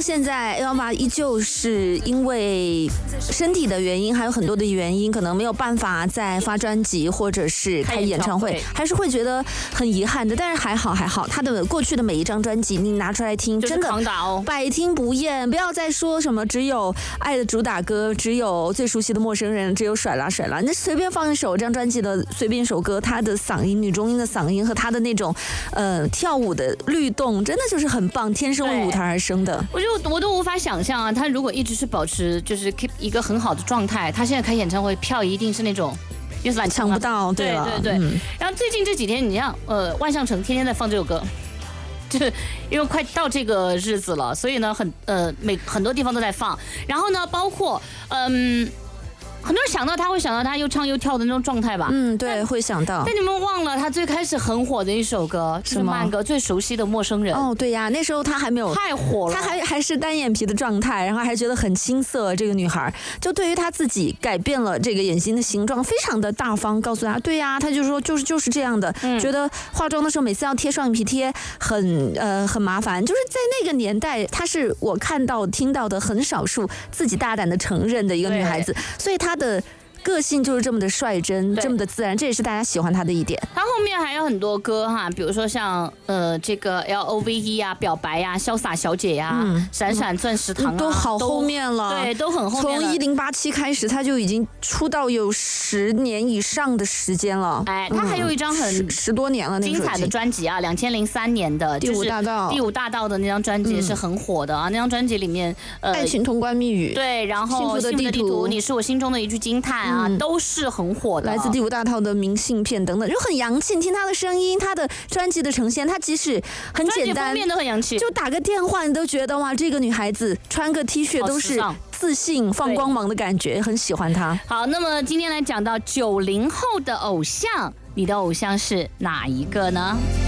现在 Elva 依旧是因为身体的原因，还有很多的原因，可能没有办法再发专辑或者是开演唱会，还是会觉得很遗憾的。但是还好，他的过去的每一张专辑你拿出来听，真的百听不厌。不要再说什么只有爱的主打歌，只有最熟悉的陌生人，只有甩啦甩啦，那随便放一首这张专辑的随便一首歌，他的嗓音，女中音的嗓音和他的那种跳舞的律动，真的就是很棒，天生为舞台而生的。 我都无法想象啊，他如果一直是保持就是 keep 一个很好的状态，他现在开演唱会票一定是那种抢不到，对了， 对。然后最近这几天，你像万象城天天在放这首歌，就是因为快到这个日子了，所以呢很多地方都在放。然后呢，包括很多人想到他会想到他又唱又跳的那种状态吧？ 对，会想到。 但你们忘了他最开始很火的一首歌，就是慢歌最熟悉的《陌生人》。 哦，对呀，那时候他还没有太火了， 他还是单眼皮的状态，然后还觉得很青涩。这个女孩就对于她自己改变了这个眼睛的形状，非常的大方，告诉她，对呀，她就说就是这样的，觉得化妆的时候每次要贴双眼皮贴很麻烦，就是在那个年代，她是我看到听到的很少数自己大胆的承认的一个女孩子，所以她的个性就是这么的率真，这么的自然，这也是大家喜欢她的一点。 她后面还有很多歌哈，比如说像这个 LOVE 啊、表白啊、潇洒小姐呀、闪闪钻石糖啊， 都好后面了， 对，都很后面了。 从1087开始，她就已经出道有10年以上的时间了。 哎，她还有一张很 10多年了，那精彩的专辑啊，2003年的第五大道， 第五大道的那张专辑是很火的啊。那张专辑里面， 爱情通关密语， 对，然后幸福的地图， 你是我心中的一句惊叹啊，都是很火的。 来自第五大道的明信片等等，就很洋气。你听她的声音，她的专辑的呈现，她即使很简单，专辑封面都很洋气， 就打个电话，你都觉得哇，这个女孩子穿个 T 恤都是自信放光芒的感觉，很喜欢她。 好，那么今天来讲到90后的偶像，你的偶像是哪一个呢？